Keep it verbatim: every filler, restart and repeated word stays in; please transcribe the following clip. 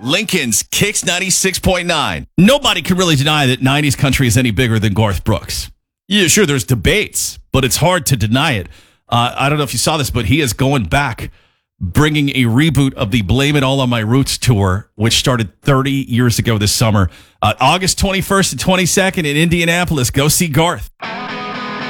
Lincoln's Kicks ninety-six point nine. Nobody can really deny that nineties country is any bigger than Garth Brooks. Yeah, sure, there's debates, but it's hard to deny it. Uh, I don't know if you saw this, but he is going back, bringing a reboot of the Blame It All on My Roots tour, which started thirty years ago this summer. Uh, August twenty-first and twenty-second in Indianapolis. Go see Garth.